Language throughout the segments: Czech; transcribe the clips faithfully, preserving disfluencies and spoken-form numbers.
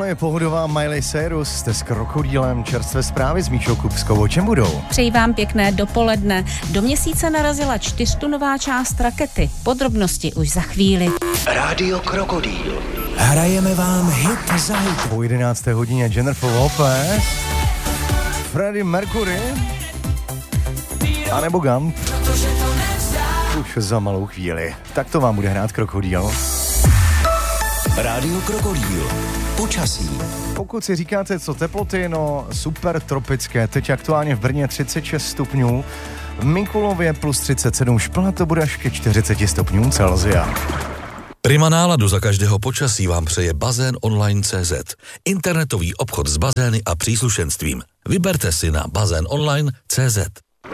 je pohodová Miley Cyrus, jste s Krokodýlem, čerstvé zprávy s Míšou Kupskou. O čem budou? Přeji vám pěkné dopoledne. Do měsíce narazila čtyřtunová část rakety. Podrobnosti už za chvíli. Rádio Krokodýl. Hrajeme vám hit za hit. Po jedenácté hodině Jennifer Lopez, Freddie Mercury a nebo Gump. Už za malou chvíli. Tak to vám bude hrát Krokodýl. Rádio Krokodýl. Počasí. Pokud si říkáte, co teploty, no super tropické. Teď aktuálně v Brně třicet šest stupňů, v Mikulově plus třicet sedm, Šplhat to bude až ke čtyřicet stupňům Celsia. Prima náladu za každého počasí vám přeje bazén online tečka cé zet. Internetový obchod s bazény a příslušenstvím. Vyberte si na bazén online tečka cé zet.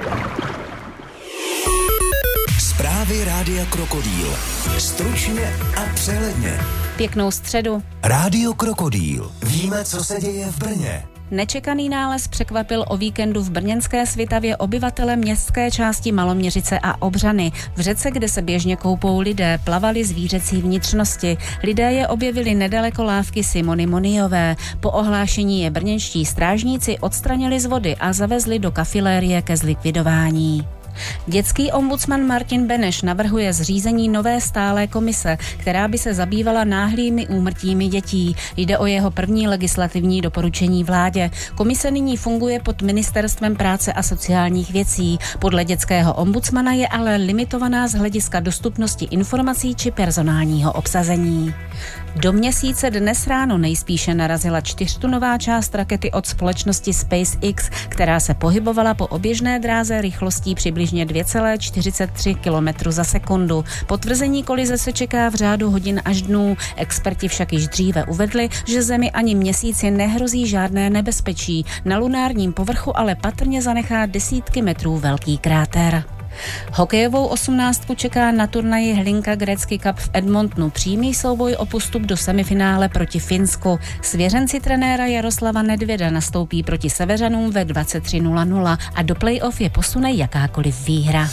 Zprávy Rádia Krokodýl. Stručně a přehledně. Pěknou středu. Rádio Krokodýl. Víme, co se děje v Brně. Nečekaný nález překvapil o víkendu v brněnské Svitavě obyvatele městské části Maloměřice a Obřany. V řece, kde se běžně koupou lidé, plavaly zvířecí vnitřnosti. Lidé je objevili nedaleko lávky Simony Moniové. Po ohlášení je brněnští strážníci odstranili z vody a zavezli do kafilérie ke zlikvidování. Dětský ombudsman Martin Beneš navrhuje zřízení nové stálé komise, která by se zabývala náhlými úmrtími dětí. Jde o jeho první legislativní doporučení vládě. Komise nyní funguje pod Ministerstvem práce a sociálních věcí. Podle dětského ombudsmana je ale limitovaná z hlediska dostupnosti informací či personálního obsazení. Do měsíce dnes ráno nejspíše narazila čtyřtunová část rakety od společnosti SpaceX, která se pohybovala po oběžné dráze rychlostí přibližně dvě celé čtyřicet tři kilometru za sekundu. Potvrzení kolize se čeká v řádu hodin až dnů. Experti však již dříve uvedli, že Zemi ani měsíci nehrozí žádné nebezpečí. Na lunárním povrchu ale patrně zanechá desítky metrů velký kráter. Hokejovou osmnáctku čeká na turnaji Hlinka Gretzky Cup v Edmontonu přímý souboj o postup do semifinále proti Finsku. Svěřenci trenéra Jaroslava Nedvěda nastoupí proti Severanům ve dvacet tři nula nula a do play-off je posune jakákoliv výhra.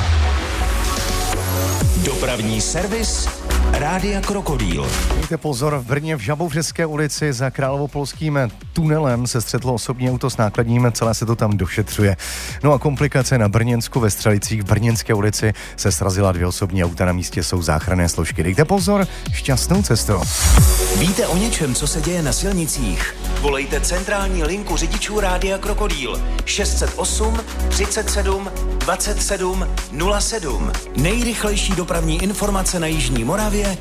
Dopravní servis Rádia Krokodýl. Mějte pozor, v Brně v Žabovřeské ulici za Královopolským tunelem se střetlo osobní auto s nákladním, celé se to tam došetřuje. No a komplikace na Brněnsku ve Střelicích v Brněnské ulici se srazila dvě osobní auta, na místě jsou záchranné složky. Dejte pozor, šťastnou cestu. Víte o něčem, co se děje na silnicích? Volejte centrální linku řidičů Rádia Krokodýl šest set osm třicet sedm dvacet sedm nula sedm. Nejrychlejší dopravní informace na jižní Moravě